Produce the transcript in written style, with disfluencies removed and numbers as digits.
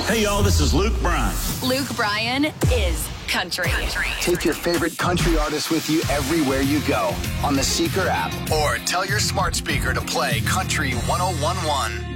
Hey, y'all, this is Luke Bryan. Luke Bryan is country. Take your favorite country artist with you everywhere you go on the Seeker app or tell your smart speaker to play Country 101.1.